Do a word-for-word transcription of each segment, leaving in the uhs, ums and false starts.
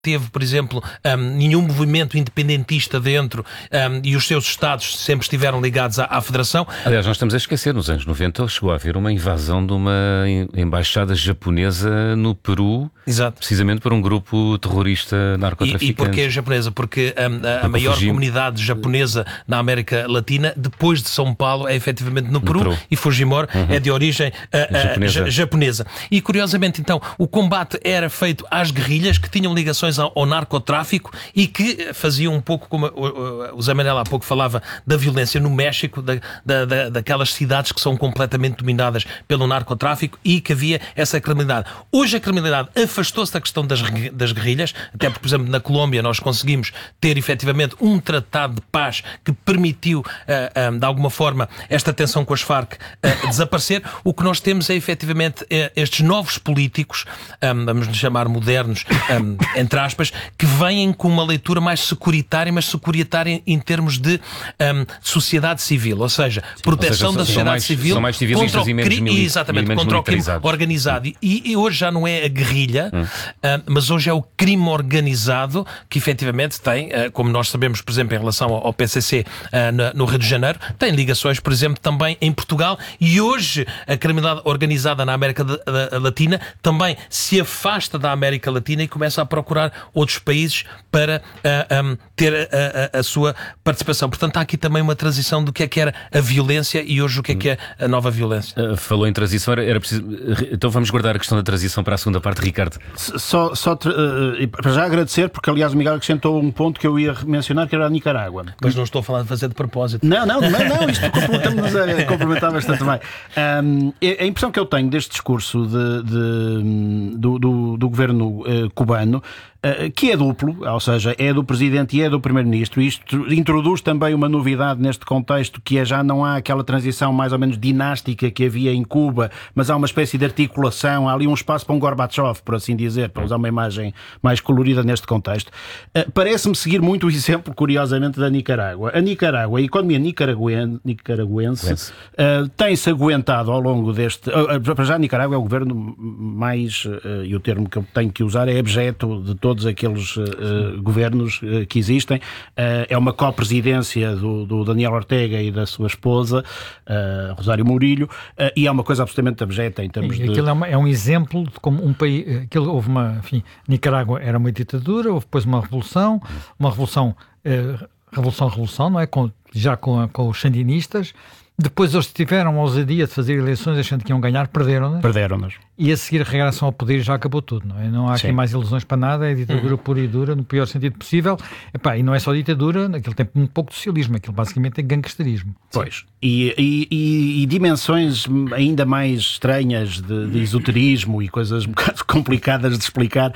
teve, por exemplo, um, nenhum movimento independentista dentro um, e os seus Estados sempre estiveram ligados à, à Federação. Aliás, nós estamos a esquecer, nos anos noventa chegou a haver uma invasão de uma embaixada japonesa no Peru, Exato. Precisamente por um grupo terrorista narcotraficante. E, e porquê japonesa? Porque um, a, a maior Fujimori... comunidade japonesa na América Latina, depois de São Paulo, é efetivamente no Peru, no Peru. E Fujimori uhum. é de origem uh, uh, japonesa. japonesa. E curiosamente, então, o combate era feito às guerrilhas que tinham ligações ao, ao narcotráfico e que faziam um pouco, como o, o Zé Manel há pouco falava, da violência no México, da, da, da, daquelas cidades que são completamente dominadas pelo narcotráfico e que havia essa criminalidade. Hoje a criminalidade afastou-se da questão das, das guerrilhas, até porque, por exemplo, na Colômbia nós conseguimos ter efetivamente um tratado de paz que permitiu, uh, um, de alguma forma, esta tensão com as Farc uh, desaparecer. O que nós temos é efetivamente uh, estes novos políticos, um, vamos lhe chamar modernos, um, entre aspas, que vêm com uma leitura mais securitária, mas securitária em termos de um, sociedade civil, ou seja, Sim, proteção ou seja, da sociedade mais, civil são mais contra o crime, exatamente, menos contra o crime organizado. E, e hoje já não é a guerrilha, hum. uh, mas hoje é o crime organizado que efetivamente tem, uh, como nós sabemos, por exemplo, em relação ao, ao P C C uh, no, no Rio de Janeiro, tem ligações, por exemplo, também em Portugal, e hoje a criminalidade organizada na América de, de, Latina também se afasta da América Latina e começa a procurar outros países para uh, um, ter a, a, a sua participação. Portanto, há aqui também uma transição do que é que era a violência e hoje o que é que é a nova violência. Uh, falou em transição, era, era preciso... Então vamos guardar a questão da transição para a segunda parte, Ricardo. Só, só uh, para já agradecer, porque aliás o Miguel acrescentou um ponto que eu ia mencionar, que era a Nicarágua. Mas não estou a falar de fazer de propósito. Não, não, não, não isto complementamos a complementar bastante bem. Um, a impressão que eu tenho deste discurso de, de, do, do, do governo uh, cubano, Uh, que é duplo, ou seja, é do Presidente e é do Primeiro-Ministro. Isto introduz também uma novidade neste contexto, que é já não há aquela transição mais ou menos dinástica que havia em Cuba, mas há uma espécie de articulação, há ali um espaço para um Gorbachev, por assim dizer, para usar uma imagem mais colorida neste contexto. Uh, parece-me seguir muito o exemplo, curiosamente, da Nicarágua. A Nicarágua, a economia nicaraguen, nicaragüense, uh, tem-se aguentado ao longo deste... Uh, para já, a Nicarágua é o governo mais, uh, e o termo que eu tenho que usar é abjeto de todo todos aqueles uh, governos uh, que existem. Uh, é uma co-presidência do, do Daniel Ortega e da sua esposa, uh, Rosário Mourilho, uh, e é uma coisa absolutamente abjeta em termos e de... Aquilo é, uma, é um exemplo de como um país... Aquilo, houve uma... Enfim, Nicarágua era uma ditadura, houve depois uma revolução, uma revolução... Uh, revolução, revolução, não é? Com, já com, a, com os sandinistas. Depois eles tiveram a ousadia de fazer eleições achando que iam ganhar, perderam-nas. Perderam-nas. E a seguir a regressão ao poder já acabou tudo, não é? Não há Sim. aqui mais ilusões para nada, é ditadura uhum. pura e dura, no pior sentido possível. Epá, e não é só ditadura, naquele tempo muito pouco de socialismo, aquilo basicamente é gangsterismo. Pois. E, e, e, e dimensões ainda mais estranhas de, de esoterismo e coisas um bocado complicadas de explicar,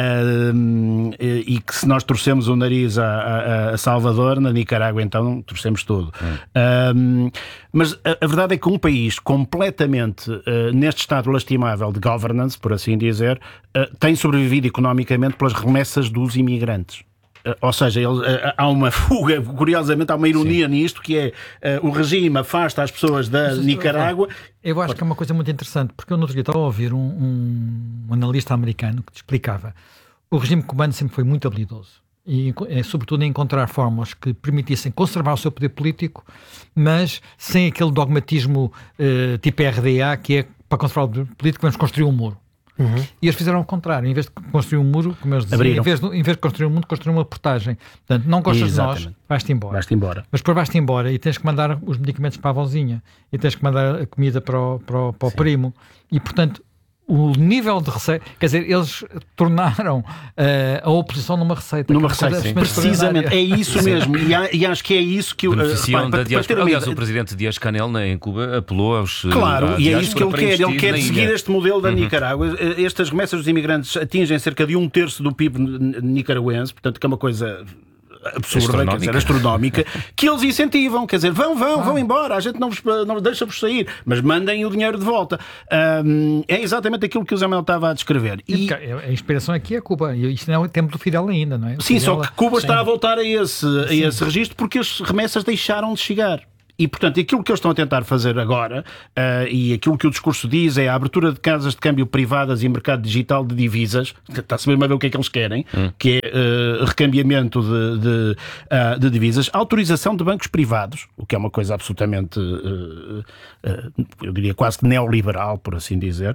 uh, e que se nós torcemos o nariz a, a, a Salvador, na Nicarágua então torcemos tudo. Uhum. Uh, mas a, a verdade é que um país completamente uh, neste estado lastimável de governance, por assim dizer, uh, tem sobrevivido economicamente pelas remessas dos imigrantes. Uh, ou seja, ele, uh, há uma fuga, curiosamente há uma ironia Sim. nisto, que é uh, o regime afasta as pessoas da Mas, Nicarágua. Eu acho que é uma coisa muito interessante, porque eu no outro dia estava a ouvir um, um, um analista americano que te explicava. O regime cubano sempre foi muito habilidoso. E, é, sobretudo, em encontrar fórmulas que permitissem conservar o seu poder político, mas sem aquele dogmatismo uh, tipo R D A, que é para conservar o poder político vamos construir um muro. Uhum. E eles fizeram o contrário. Em vez de construir um muro, como eles diziam, em vez, de, em vez de construir um muro, construíram uma portagem. Portanto, não gostas Exatamente. de nós, vais-te embora. Vais-te embora. Mas depois vais-te embora e tens que mandar os medicamentos para a avózinha e tens que mandar a comida para o, para o, para o primo. E, portanto, o nível de receita... Quer dizer, eles tornaram uh, a oposição numa receita. Numa receita, sim. Precisamente. É isso mesmo. E, há, e acho que é isso que... Beneficiam uh, da diáspora. Aliás, o presidente Dias-Canel, em Cuba, apelou aos... Claro, e é isso que ele quer. Ele quer seguir este modelo da uhum. Nicarágua. Estas remessas dos imigrantes atingem cerca de um terço do P I B nicaragüense, portanto, que é uma coisa... absurda, quer dizer, astronómica, que eles incentivam, quer dizer, vão, vão, ah. vão embora, a gente não vos, não vos deixa-vos sair, mas mandem o dinheiro de volta. Um, é exatamente aquilo que o Zé Manuel estava a descrever. E... A inspiração aqui é Cuba, e isto não é o tempo do Fidel ainda, não é? O Sim, Fidel... só que Cuba Sim. está a voltar a esse, a esse registro porque as remessas deixaram de chegar. E, portanto, aquilo que eles estão a tentar fazer agora, uh, e aquilo que o discurso diz, é a abertura de casas de câmbio privadas e mercado digital de divisas. Está-se mesmo a ver o que é que eles querem, hum. que é uh, recambiamento de, de, uh, de divisas, autorização de bancos privados, o que é uma coisa absolutamente, uh, uh, eu diria quase que neoliberal, por assim dizer.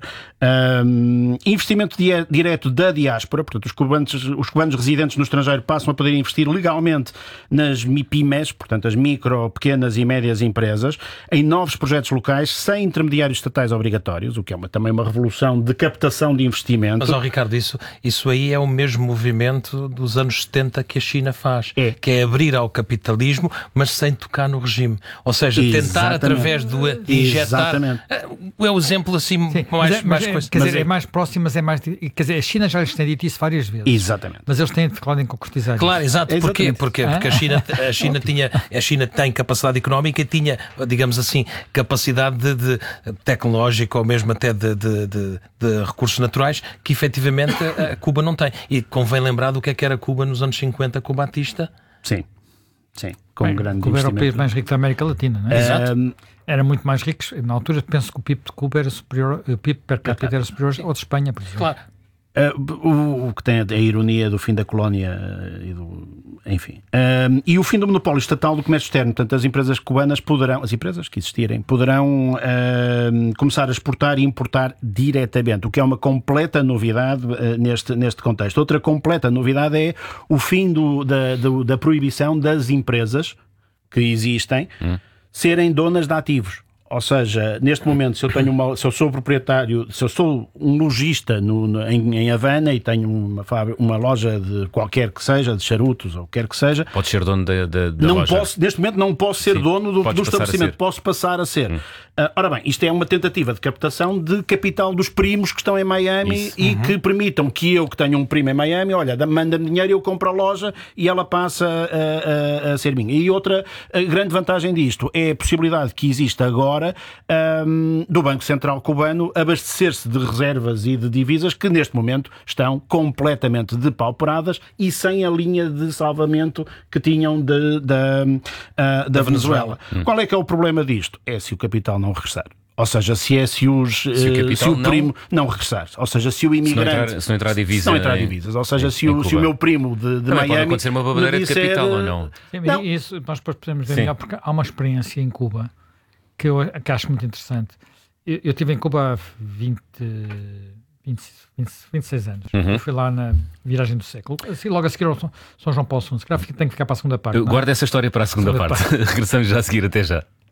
Um, investimento di- direto da diáspora, portanto, os cubanos, os cubanos residentes no estrangeiro passam a poder investir legalmente nas MIPIMES, portanto, as micro, pequenas e médias empresas, em novos projetos locais, sem intermediários estatais obrigatórios, o que é uma, também uma revolução de captação de investimento. Mas, ó Ricardo, isso, isso aí é o mesmo movimento dos anos setenta que a China faz, é. que é abrir ao capitalismo, mas sem tocar no regime. Ou seja, Exatamente. tentar através do injetar... Exatamente. É o exemplo assim, Sim, mais, mas é, mais mas coisa. é, quer mas dizer, é, é mais próximo, mas é mais... Quer dizer, a China já lhes tem dito isso várias vezes. Exatamente. Mas eles têm falado em concretizar Claro, isso. exato. Porquê? Exatamente. Porquê? Porque a China, a, China tinha, a China tem capacidade económica e tinha, digamos assim, capacidade de, de tecnológica ou mesmo até de, de, de, de recursos naturais que efetivamente a Cuba não tem. E convém lembrar do que é que era Cuba nos anos cinquenta com o Batista. Sim, sim. Com Bem, um grande Cuba era o país investimento. mais rico da América Latina, não é? Exato. Um, Era muito mais rico. Na altura, penso que o P I B de Cuba era superior, o P I B per capita era superior ao de Espanha, por exemplo. Claro. Uh, o, o que tem a, a ironia do fim da colónia uh, e do, enfim. Um, e o fim do monopólio estatal do comércio externo. Portanto, as empresas cubanas poderão, as empresas que existirem, poderão uh, começar a exportar e importar diretamente, o que é uma completa novidade uh, neste, neste contexto. Outra completa novidade é o fim do, da, do, da proibição das empresas que existem hum. serem donas de ativos. Ou seja, neste momento, se eu tenho uma, se eu sou proprietário, se eu sou um lojista no, no, em, em Havana e tenho uma, uma loja de qualquer que seja, de charutos ou quer que seja, pode ser dono da, da, da não loja. Posso, neste momento não posso ser Sim, dono do, do estabelecimento, posso passar a ser. Hum. Uh, ora bem, isto é uma tentativa de captação de capital dos primos que estão em Miami Isso. e uhum. que permitam que eu, que tenho um primo em Miami, olha, manda-me dinheiro, eu compro a loja e ela passa a, a, a ser minha. E outra a grande vantagem disto é a possibilidade que existe agora Um, do Banco Central Cubano abastecer-se de reservas e de divisas que neste momento estão completamente depauperadas e sem a linha de salvamento que tinham de, de, uh, da, da Venezuela. Venezuela. Hum. Qual é que é o problema disto? É se o capital não regressar. Ou seja, se é se, os, se o, se o primo não... não regressar. Ou seja, se o imigrante... Se não entrar, se não entrar divisa... Se não entrar divisas. Ou seja, em, se, o, se o meu primo de, de Miami... Pode acontecer uma babadeira de capital de... ou não? Sim, não. Isso nós depois podemos ver melhor, porque há uma experiência em Cuba que eu que acho muito interessante. Eu, eu estive em Cuba há vinte, vinte, vinte, vinte e seis anos. Uhum. Eu fui lá na viragem do século. Assim, logo a seguir ao São, São João Paulo segundo. Se calhar tenho que ficar para a segunda parte. Guarda essa história para a segunda, segunda parte. parte. Regressamos já a seguir. Até já.